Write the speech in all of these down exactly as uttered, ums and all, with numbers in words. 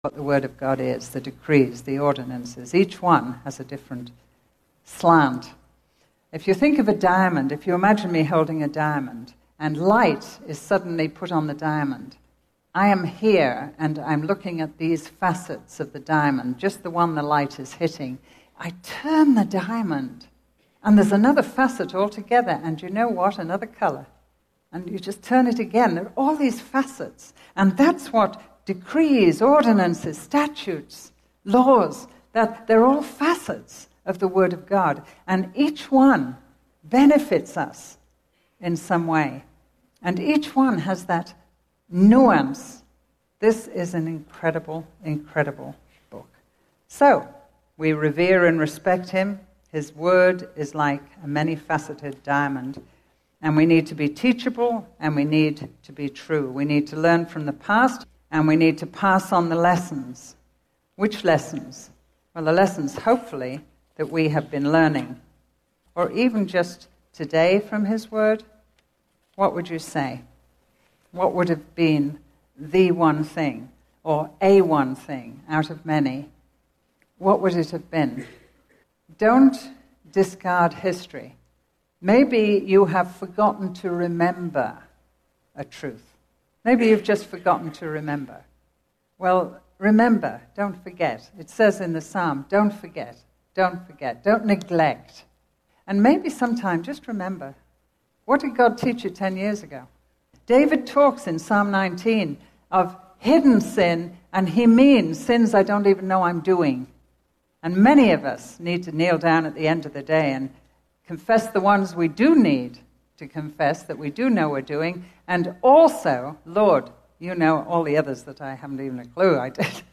what the Word of God is, the decrees, the ordinances. Each one has a different slant. If you think of a diamond, if you imagine me holding a diamond, and light is suddenly put on the diamond, I am here and I'm looking at these facets of the diamond, just the one the light is hitting. I turn the diamond, and there's another facet altogether, and you know what? Another color. And you just turn it again. There are all these facets, and that's what decrees, ordinances, statutes, laws, that they're all facets of the Word of God. And each one benefits us in some way. And each one has that nuance. This is an incredible, incredible book. So, we revere and respect him. His word is like a many-faceted diamond. And we need to be teachable, and we need to be true. We need to learn from the past, and we need to pass on the lessons. Which lessons? Well, the lessons, hopefully, that we have been learning. Or even just today from his word. What would you say? What would have been the one thing, or a one thing out of many? What would it have been? Don't discard history. Maybe you have forgotten to remember a truth. Maybe you've just forgotten to remember. Well, remember, don't forget. It says in the psalm, don't forget, don't forget, don't neglect. And maybe sometime just remember, what did God teach you ten years ago? David talks in Psalm nineteen of hidden sin, and he means sins I don't even know I'm doing. And many of us need to kneel down at the end of the day and confess the ones we do need to confess, that we do know we're doing, and also, Lord, you know all the others that I haven't even a clue I did.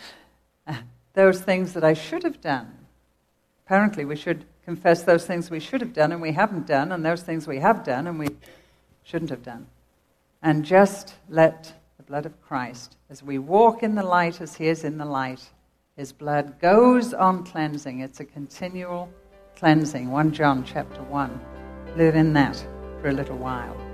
Those things that I should have done. Apparently we should confess those things we should have done and we haven't done, and those things we have done and we shouldn't have done. And just let the blood of Christ, as we walk in the light as he is in the light, his blood goes on cleansing. It's a continual cleansing. First John chapter one. Live in that for a little while.